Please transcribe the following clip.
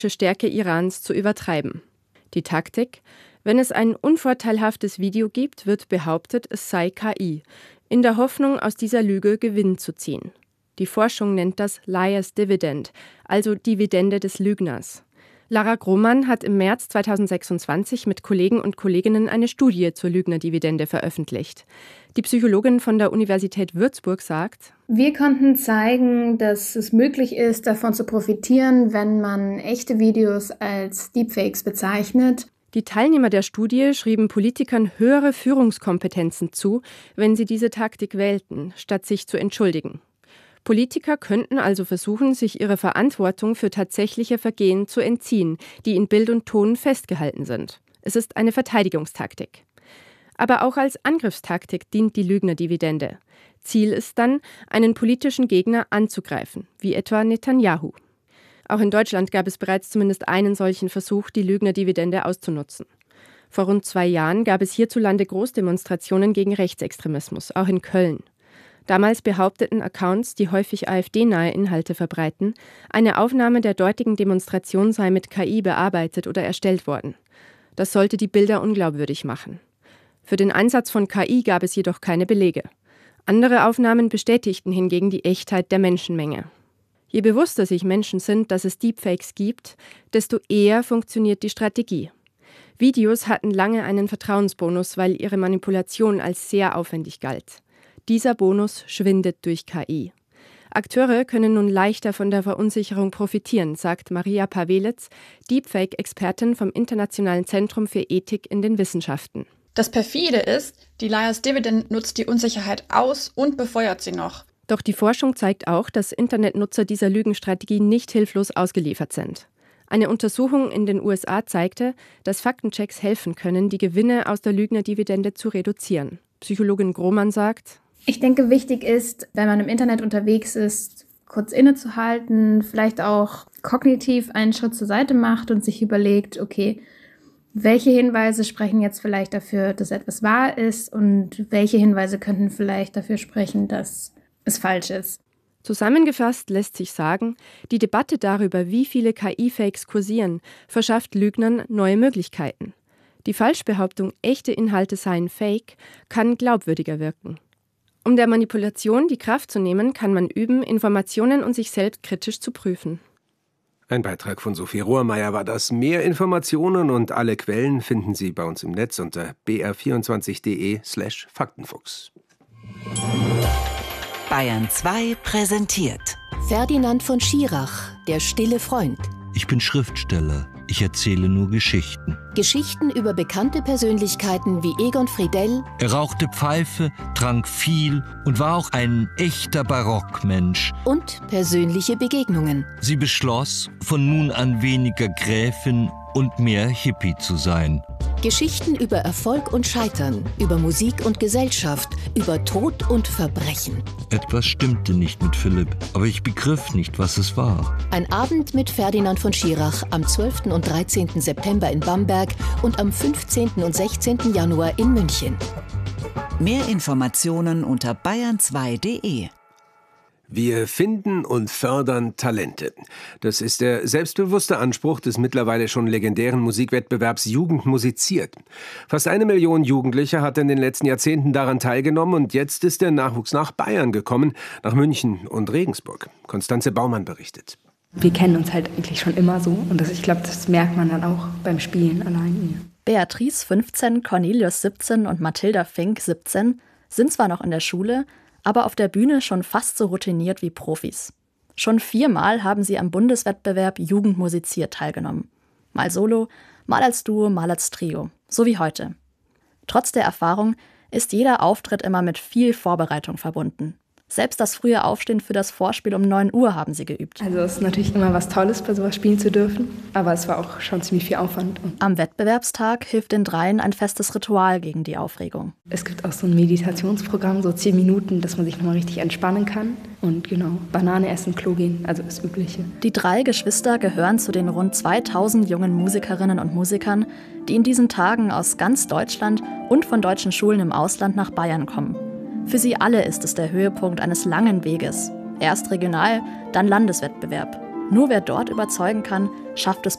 Stärke Irans zu übertreiben. Die Taktik: Wenn es ein unvorteilhaftes Video gibt, wird behauptet, es sei KI, in der Hoffnung, aus dieser Lüge Gewinn zu ziehen. Die Forschung nennt das Liar's Dividend, also Dividende des Lügners. Lara Grohmann hat im März 2026 mit Kollegen und Kolleginnen eine Studie zur Lügnerdividende veröffentlicht. Die Psychologin von der Universität Würzburg sagt: Wir konnten zeigen, dass es möglich ist, davon zu profitieren, wenn man echte Videos als Deepfakes bezeichnet. Die Teilnehmer der Studie schrieben Politikern höhere Führungskompetenzen zu, wenn sie diese Taktik wählten, statt sich zu entschuldigen. Politiker könnten also versuchen, sich ihrer Verantwortung für tatsächliche Vergehen zu entziehen, die in Bild und Ton festgehalten sind. Es ist eine Verteidigungstaktik. Aber auch als Angriffstaktik dient die Lügnerdividende. Ziel ist dann, einen politischen Gegner anzugreifen, wie etwa Netanyahu. Auch in Deutschland gab es bereits zumindest einen solchen Versuch, die Lügnerdividende auszunutzen. Vor rund 2 Jahren gab es hierzulande Großdemonstrationen gegen Rechtsextremismus, auch in Köln. Damals behaupteten Accounts, die häufig AfD-nahe Inhalte verbreiten, eine Aufnahme der dortigen Demonstration sei mit KI bearbeitet oder erstellt worden. Das sollte die Bilder unglaubwürdig machen. Für den Einsatz von KI gab es jedoch keine Belege. Andere Aufnahmen bestätigten hingegen die Echtheit der Menschenmenge. Je bewusster sich Menschen sind, dass es Deepfakes gibt, desto eher funktioniert die Strategie. Videos hatten lange einen Vertrauensbonus, weil ihre Manipulation als sehr aufwendig galt. Dieser Bonus schwindet durch KI. Akteure können nun leichter von der Verunsicherung profitieren, sagt Maria Pavelitz, Deepfake-Expertin vom Internationalen Zentrum für Ethik in den Wissenschaften. Das perfide ist, die Liar's Dividend nutzt die Unsicherheit aus und befeuert sie noch. Doch die Forschung zeigt auch, dass Internetnutzer dieser Lügenstrategie nicht hilflos ausgeliefert sind. Eine Untersuchung in den USA zeigte, dass Faktenchecks helfen können, die Gewinne aus der Lügnerdividende zu reduzieren. Psychologin Grohmann sagt: Ich denke, wichtig ist, wenn man im Internet unterwegs ist, kurz innezuhalten, vielleicht auch kognitiv einen Schritt zur Seite macht und sich überlegt, okay, welche Hinweise sprechen jetzt vielleicht dafür, dass etwas wahr ist und welche Hinweise könnten vielleicht dafür sprechen, dass es falsch ist. Zusammengefasst lässt sich sagen, die Debatte darüber, wie viele KI-Fakes kursieren, verschafft Lügnern neue Möglichkeiten. Die Falschbehauptung, echte Inhalte seien Fake, kann glaubwürdiger wirken. Um der Manipulation die Kraft zu nehmen, kann man üben, Informationen und sich selbst kritisch zu prüfen. Ein Beitrag von Sophie Rohrmeier war das. Mehr Informationen und alle Quellen finden Sie bei uns im Netz unter br24.de/Faktenfuchs. Bayern 2 präsentiert Ferdinand von Schirach, der stille Freund. Ich bin Schriftsteller. Ich erzähle nur Geschichten. Geschichten über bekannte Persönlichkeiten wie Egon Friedell. Er rauchte Pfeife, trank viel und war auch ein echter Barockmensch. Und persönliche Begegnungen. Sie beschloss, von nun an weniger Gräfin und mehr Hippie zu sein. Geschichten über Erfolg und Scheitern, über Musik und Gesellschaft, über Tod und Verbrechen. Etwas stimmte nicht mit Philipp, aber ich begriff nicht, was es war. Ein Abend mit Ferdinand von Schirach am 12. und 13. September in Bamberg und am 15. und 16. Januar in München. Mehr Informationen unter bayern2.de. Wir finden und fördern Talente. Das ist der selbstbewusste Anspruch des mittlerweile schon legendären Musikwettbewerbs Jugend musiziert. Fast 1 Million Jugendliche hat in den letzten Jahrzehnten daran teilgenommen und jetzt ist der Nachwuchs nach Bayern gekommen, nach München und Regensburg. Konstanze Baumann berichtet. Wir kennen uns halt eigentlich schon immer so und ich glaube, das merkt man dann auch beim Spielen allein. Beatrice 15, Cornelius 17 und Mathilda Fink 17 sind zwar noch in der Schule, aber auf der Bühne schon fast so routiniert wie Profis. Schon 4-mal haben sie am Bundeswettbewerb Jugend musiziert teilgenommen. Mal solo, mal als Duo, mal als Trio. So wie heute. Trotz der Erfahrung ist jeder Auftritt immer mit viel Vorbereitung verbunden. Selbst das frühe Aufstehen für das Vorspiel um 9 Uhr haben sie geübt. Also es ist natürlich immer was Tolles, bei sowas spielen zu dürfen, aber es war auch schon ziemlich viel Aufwand. Am Wettbewerbstag hilft den dreien ein festes Ritual gegen die Aufregung. Es gibt auch so ein Meditationsprogramm, so 10 Minuten, dass man sich nochmal richtig entspannen kann. Und genau, Banane essen, Klo gehen, also das Übliche. Die 3 Geschwister gehören zu den rund 2000 jungen Musikerinnen und Musikern, die in diesen Tagen aus ganz Deutschland und von deutschen Schulen im Ausland nach Bayern kommen. Für sie alle ist es der Höhepunkt eines langen Weges. Erst Regional, dann Landeswettbewerb. Nur wer dort überzeugen kann, schafft es